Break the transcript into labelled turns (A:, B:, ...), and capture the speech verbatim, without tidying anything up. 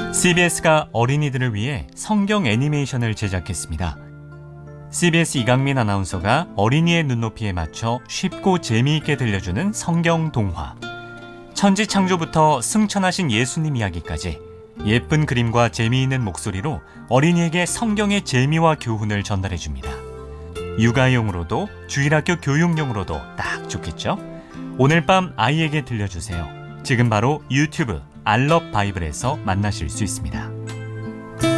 A: 씨비에스가 어린이들을 위해 성경 애니메이션을 제작했습니다. 씨비에스 이강민 아나운서가 어린이의 눈높이에 맞춰 쉽고 재미있게 들려주는 성경 동화. 천지 창조부터 승천하신 예수님 이야기까지 예쁜 그림과 재미있는 목소리로 어린이에게 성경의 재미와 교훈을 전달해줍니다. 육아용으로도 주일학교 교육용으로도 딱 좋겠죠? 오늘 밤 아이에게 들려주세요. 지금 바로 유튜브 알럽 바이블에서 만나실 수 있습니다.